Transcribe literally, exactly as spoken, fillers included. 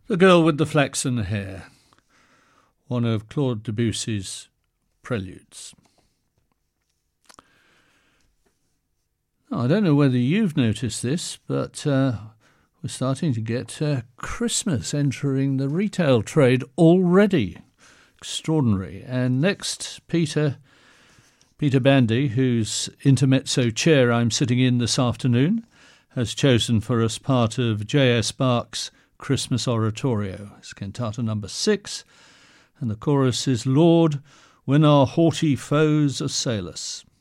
The Girl with the Flaxen Hair, one of Claude Debussy's preludes. Now, I don't know whether you've noticed this, but uh, we're starting to get uh, Christmas entering the retail trade already. Extraordinary. And next, Peter, Peter Bandy, whose intermezzo chair I'm sitting in this afternoon, has chosen for us part of J S Bach's Christmas Oratorio. It's cantata number six, and the chorus is, Lord, when our haughty foes assail us.